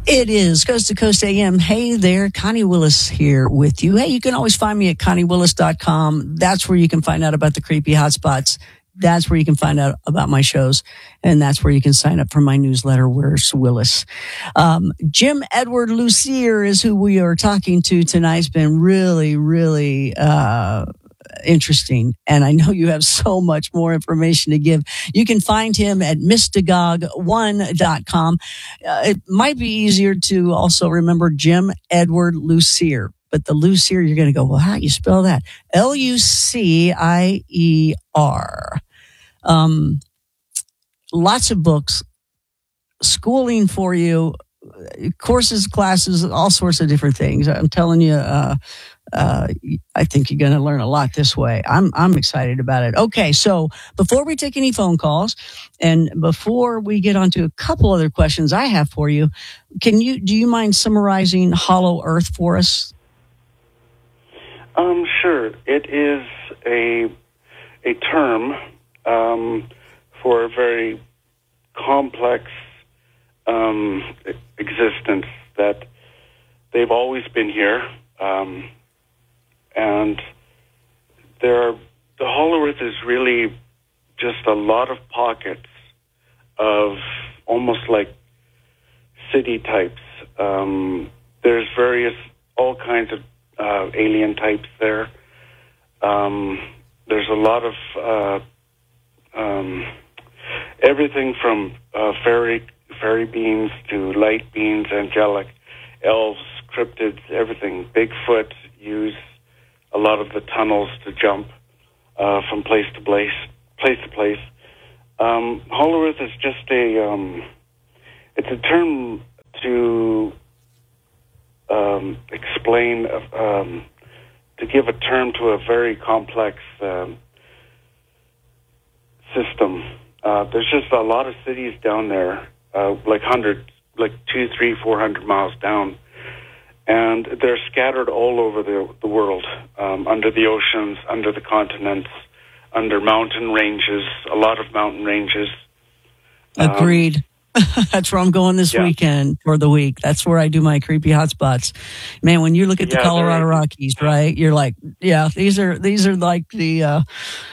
It is Coast to Coast AM. Hey there, Connie Willis here with you. Hey, you can always find me at ConnieWillis.com. That's where you can find out about the creepy hotspots. That's where you can find out about my shows. And that's where you can sign up for my newsletter, Where's Willis? Jim Edward Lucier is who we are talking to tonight. It's been really, really interesting. And I know you have so much more information to give. You can find him at Mystagogue1.com. It might be easier to also remember Jim Edward Lucier. But the Lucier, you're going to go, well, how do you spell that? Lucier. Lots of books, schooling for you, courses, classes, all sorts of different things. I'm telling you, I think you're going to learn a lot this way. I'm excited about it. Okay, so before we take any phone calls and before we get on to a couple other questions I have for you, do you mind summarizing Hollow Earth for us? Sure. It is a term for a very complex existence that they've always been here, and the Hollow Earth is really just a lot of pockets of almost like city types. There's all kinds of alien types there. There's a lot of everything from fairy beings to light beings, angelic, elves, cryptids, everything. Bigfoot use a lot of the tunnels to jump from place to place. Hollow Earth is just it's a term to explain, to give a term to a very complex system. There's just a lot of cities down there, like 200, 300, 400 miles down, and they're scattered all over the world, under the oceans, under the continents, under mountain ranges, a lot of mountain ranges. Agreed. That's where I'm going this weekend for the week. That's where I do my creepy hotspots. Man, when you look at the Colorado Rockies, right? You're like, these are like the,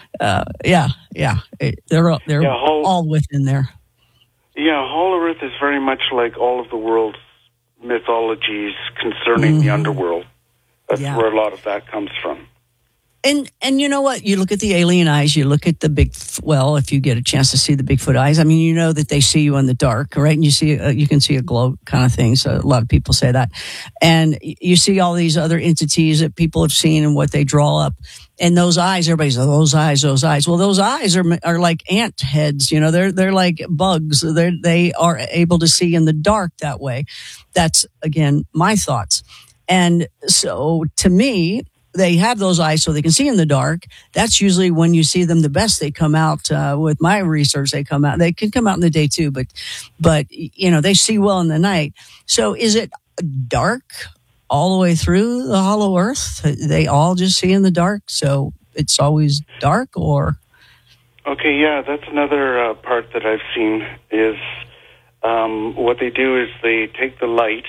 they're all within there. Yeah, Hollow Earth is very much like all of the world's mythologies concerning the underworld. That's where a lot of that comes from. And you know what? You look at the alien eyes, you look at the if you get a chance to see the Bigfoot eyes, I mean, you know that they see you in the dark, right? And you can see a glow kind of thing. So a lot of people say that. And you see all these other entities that people have seen and what they draw up. And those eyes, everybody says, those eyes. Well, those eyes are like ant heads, you know, they're like bugs. They are able to see in the dark that way. That's, again, my thoughts. And so to me, they have those eyes so they can see in the dark. That's usually when you see them the best. They come out, with my research, they can come out in the day too, but, you know, they see well in the night. So is it dark all the way through the Hollow Earth? They all just see in the dark, so it's always dark, or? Okay, yeah, that's another part that I've seen is what they do is they take the light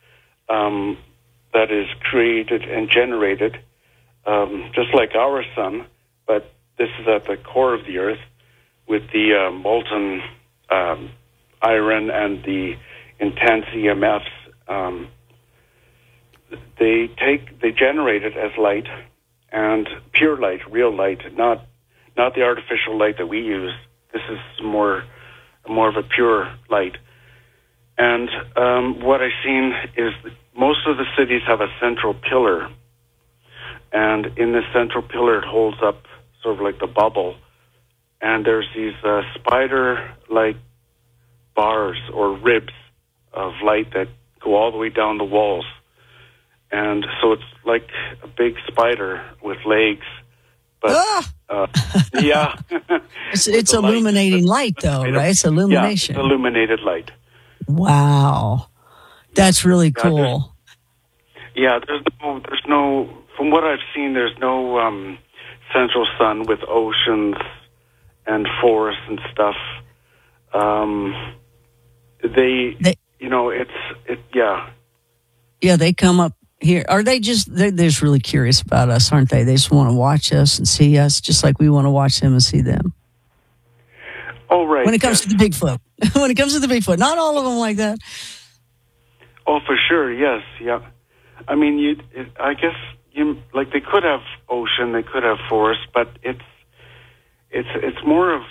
that is created and generated, just like our sun, but this is at the core of the Earth with the molten iron and the intense EMFs. They generate it as light, and pure light, real light, not the artificial light that we use. This is more of a pure light. And what I've seen is most of the cities have a central pillar, and in this central pillar it holds up sort of like the bubble, and there's these spider-like bars or ribs of light that go all the way down the walls. And so it's like a big spider with legs. But, yeah. It's illuminating light, though, right? It's illumination. Yeah, it's illuminated light. Wow. That's really cool. There's no, from what I've seen, there's no central sun with oceans and forests and stuff. Yeah, they come up here. Are they they're just really curious about us, aren't they? They just want to watch us and see us, just like we want to watch them and see them. Oh, right. When it comes to the Bigfoot. When it comes to the Bigfoot. Not all of them like that. Oh, for sure, yes, yeah. I mean, I guess, they could have ocean, they could have forest, but it's more of,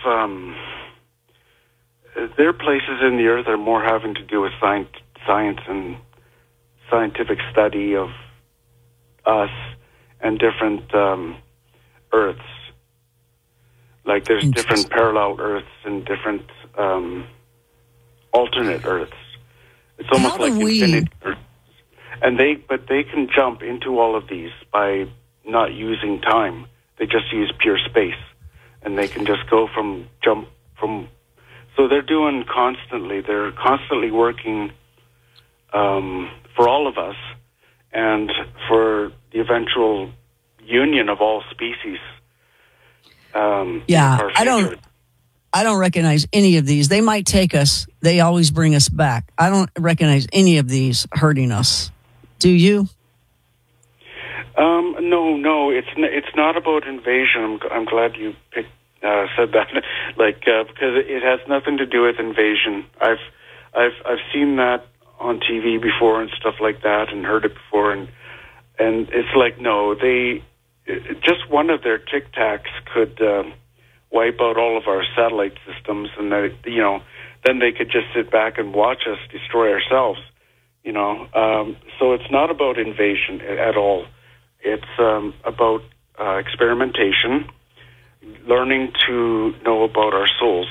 their places in the earth are more having to do with science and scientific study of us and different Earths. Like there's different parallel Earths and different alternate Earths. It's almost like infinite Earths. And they can jump into all of these by not using time. They just use pure space. And they can just jump from. So they're constantly working for all of us and for the eventual union of all species. I don't recognize any of these. They might take us. They always bring us back. I don't recognize any of these hurting us. Do you? No. It's not about invasion. I'm glad you said that. Because it has nothing to do with invasion. I've seen that on TV before and stuff like that, and heard it before, and it's like no, they just one of their tic tacs could wipe out all of our satellite systems, and then they could just sit back and watch us destroy ourselves. So it's not about invasion at all. It's about experimentation, learning to know about our souls.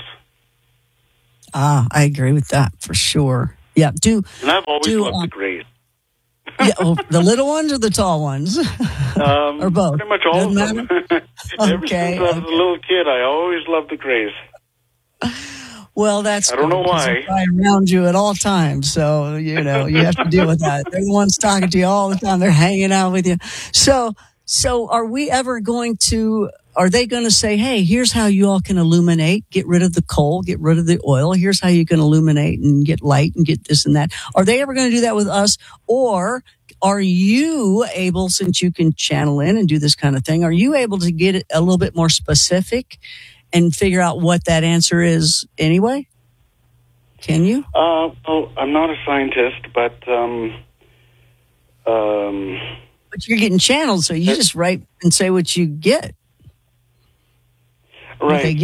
I agree with that for sure. Yeah, and I've always loved the Greys. The little ones or the tall ones? Or both? Pretty much all of them. Ever since I was a little kid, I always loved the Greys. Well, that's I don't know why. They're right around you at all times, so you have to deal with that. They're the ones talking to you all the time. They're hanging out with you. So are we ever going to? Are they going to say, "Hey, here's how you all can illuminate. Get rid of the coal. Get rid of the oil. Here's how you can illuminate and get light and get this and that." Are they ever going to do that with us, or are you able, since you can channel in and do this kind of thing, are you able to get it a little bit more specific and figure out what that answer is anyway? Can you? Well, I'm not a scientist, but you're getting channeled, so you just write and say what you get. Right.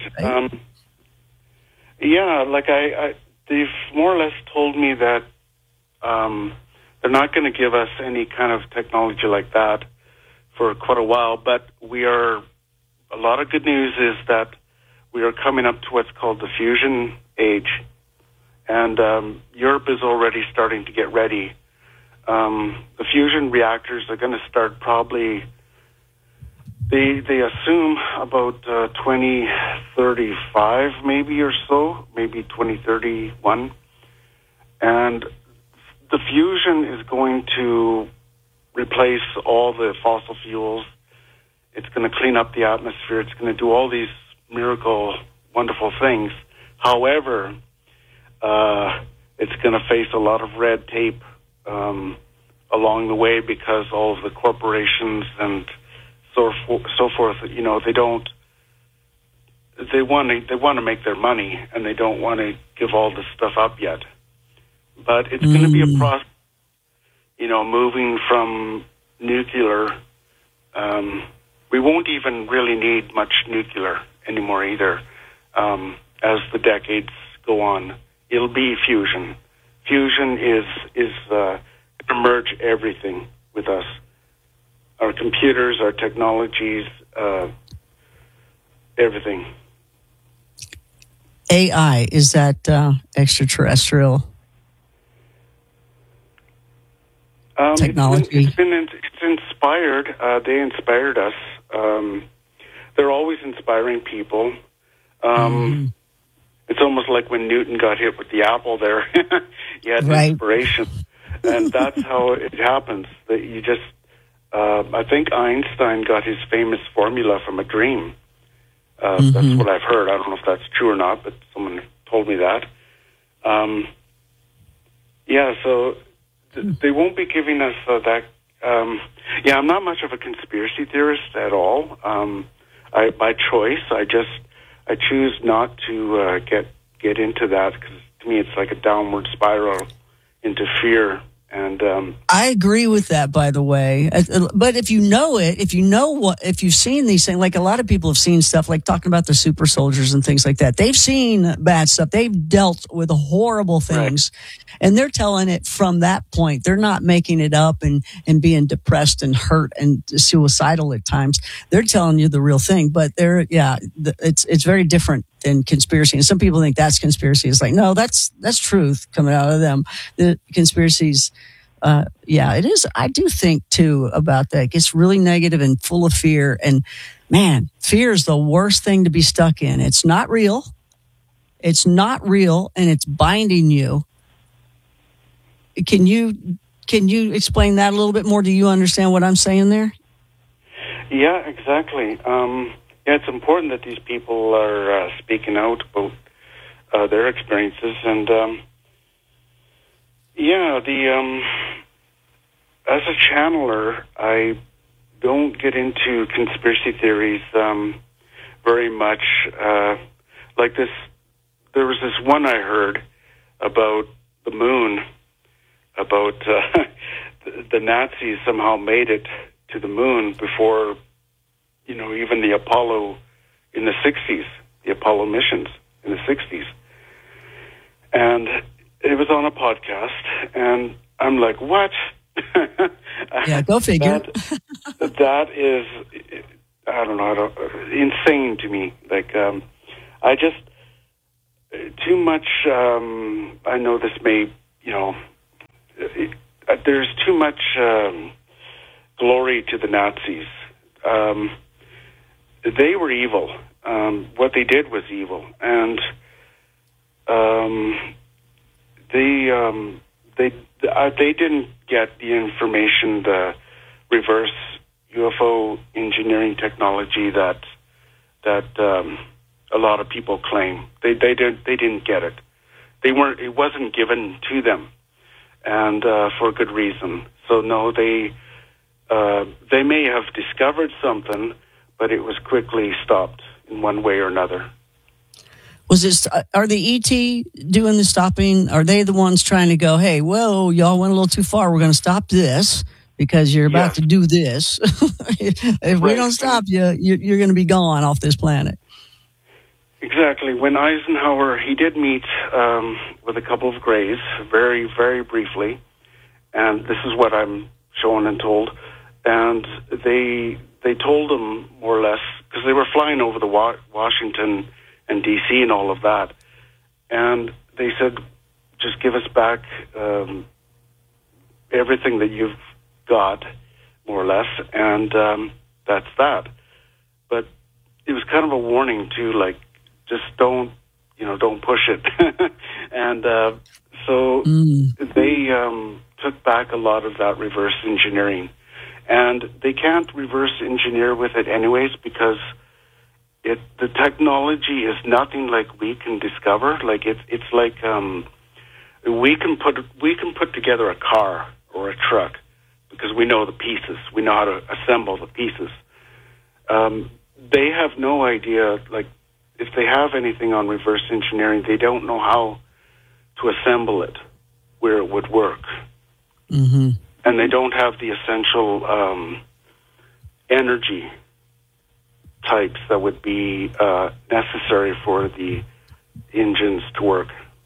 They've more or less told me that they're not going to give us any kind of technology like that for quite a while, but a lot of good news is that we are coming up to what's called the fusion age, and Europe is already starting to get ready. The fusion reactors are going to start probably, they assume about 2035 maybe or so, maybe 2031. And the fusion is going to replace all the fossil fuels. It's going to clean up the atmosphere. It's going to do all these miracle, wonderful things. However, it's going to face a lot of red tape along the way because all of the corporations and so forth. They want to make their money, and they don't want to give all this stuff up yet. But it's going to be a process. Moving from nuclear. We won't even really need much nuclear anymore either. As the decades go on, it'll be fusion. Fusion is to merge everything with us. Our computers, our technologies, everything. AI, is that extraterrestrial technology? It's inspired. They inspired us. They're always inspiring people. It's almost like when Newton got hit with the apple there. He had inspiration. And that's how it happens. That you just, I think Einstein got his famous formula from a dream. That's what I've heard. I don't know if that's true or not, but someone told me that. Yeah, so they won't be giving us that. I'm not much of a conspiracy theorist at all. By choice, I choose not to get into that, because to me it's like a downward spiral into fear. And I agree with that, by the way. But if you know it, if you've seen these things, like a lot of people have seen stuff, like talking about the super soldiers and things like that. They've seen bad stuff. They've dealt with horrible things, right. And they're telling it from that point. They're not making it up and being depressed and hurt and suicidal at times. They're telling you the real thing. But it's very different than conspiracy. And some people think that's conspiracy. It's like, no, that's truth coming out of them. The conspiracies, it is. I do think too about that. It gets really negative and full of fear. And man, fear is the worst thing to be stuck in. It's not real. It's not real, and it's binding you. Can you explain that a little bit more? Do you understand what I'm saying there? Yeah, exactly. It's important that these people are speaking out about their experiences, and as a channeler, I don't get into conspiracy theories very much. Like this, there was this one I heard about the moon, about the Nazis somehow made it to the moon before, even the Apollo in the 60s, the Apollo missions in the 60s. And it was on a podcast, and I'm like, what? Yeah, go figure. That is, I don't know, insane to me. Like, I just, too much, I know this may, there's too much glory to the Nazis. They were evil. What they did was evil, and they didn't get the information, the reverse UFO engineering technology that a lot of people claim. They didn't get it. It wasn't given to them, and for good reason. So no, they may have discovered something, but it was quickly stopped in one way or another. Are the ET doing the stopping? Are they the ones trying to go, hey, whoa, y'all went a little too far. We're going to stop this because you're about to do this. If we don't stop you, you're going to be gone off this planet. Exactly. When Eisenhower, he did meet with a couple of Greys very, very briefly. And this is what I'm shown and told. And they told him more or less, because they were flying over the Washington and D.C. and all of that. And they said, just give us back everything that you've got, more or less, and that's that. But it was kind of a warning, too, like, just don't push it. And so they took back a lot of that reverse engineering. And they can't reverse engineer with it anyways, because the technology is nothing like we can discover. Like it's like we can put together a car or a truck because we know the pieces. We know how to assemble the pieces. They have no idea. Like if they have anything on reverse engineering, they don't know how to assemble it where it would work. Mm-hmm. And they don't have the essential energy types that would be necessary for the engines to work.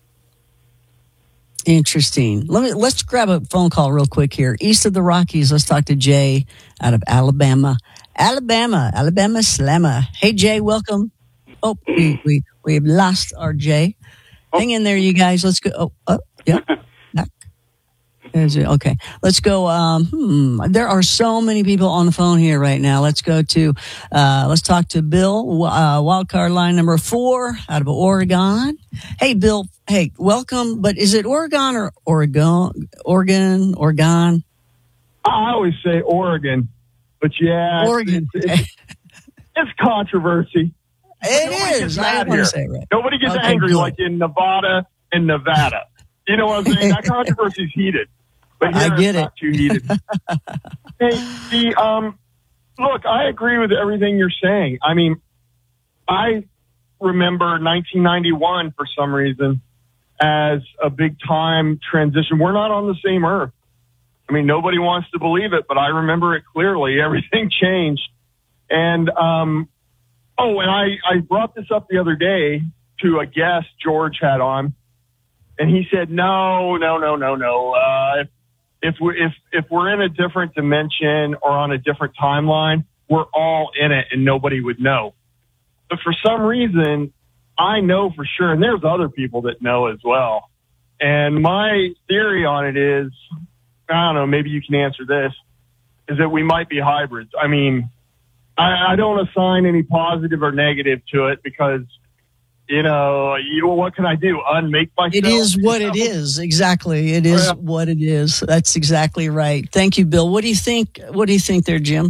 Interesting. Let's grab a phone call real quick here. East of the Rockies, let's talk to Jay out of Alabama. Alabama Slammer. Hey, Jay, welcome. Oh, we've lost our Jay. Hang in there, you guys. Let's go. Yeah. Okay, let's go. There are so many people on the phone here right now. Let's talk to Bill, wildcard line number 4 out of Oregon. Hey, Bill. Hey, welcome. But is it Oregon or Oregon? I always say Oregon, but yeah, Oregon. It's controversy. It is. I want to say it right. Nobody gets angry like in Nevada and Nevada. You know what I'm saying? That controversy's heated. But here I get it's not too heated. Hey, look, I agree with everything you're saying. I mean, I remember 1991 for some reason as a big time transition. We're not on the same earth. I mean, nobody wants to believe it, but I remember it clearly. Everything changed. And, and I brought this up the other day to a guest George had on, and he said, no. If we're in a different dimension or on a different timeline, we're all in it and nobody would know. But for some reason, I know for sure, and there's other people that know as well. And my theory on it is, I don't know, maybe you can answer this, is that we might be hybrids. I mean, I don't assign any positive or negative to it because, what can I do? Unmake myself? It is what it is. Exactly. It is what it is. That's exactly right. Thank you, Bill. What do you think? What do you think there, Jim?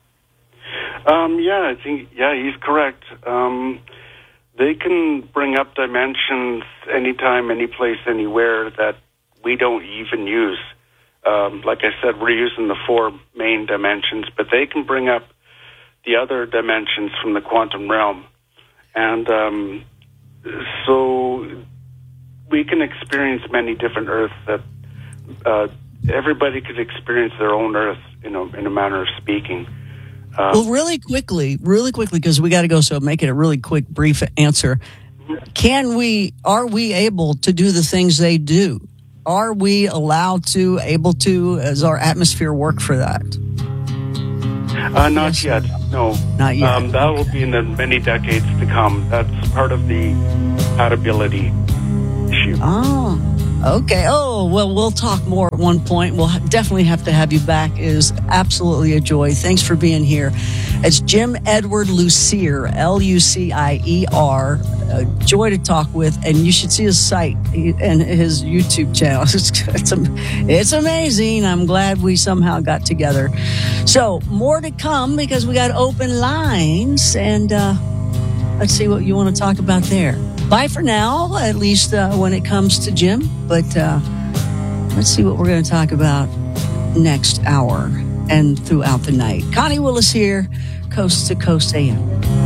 I think, he's correct. They can bring up dimensions anytime, any place, anywhere that we don't even use. Like I said, we're using the 4 main dimensions, but they can bring up the other dimensions from the quantum realm. And so we can experience many different Earths that everybody could experience their own Earth, in a manner of speaking. Well, really quickly, because we got to go, so make it a really quick, brief answer. Are we able to do the things they do? Are we able to, does our atmosphere work for that? Not yet, no. Not yet. That will be in the many decades to come. That's part of the compatibility issue. Oh, okay. Oh, well, we'll talk more at one point. We'll definitely have to have you back. It is absolutely a joy. Thanks for being here. It's Jim Edward Lucier, Lucier. A joy to talk with, and you should see his site and his YouTube channel. It's amazing. I'm glad we somehow got together. So more to come because we got open lines, and let's see what you want to talk about there. Bye for now, at least when it comes to Jim. But let's see what we're going to talk about next hour and throughout the night. Connie Willis here, Coast to Coast AM.